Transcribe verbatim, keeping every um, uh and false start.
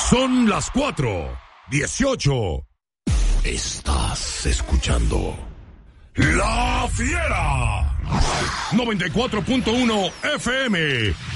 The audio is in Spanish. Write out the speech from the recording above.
Son las cuatro, dieciocho. Estás escuchando La Fiera. noventa y cuatro punto uno F M.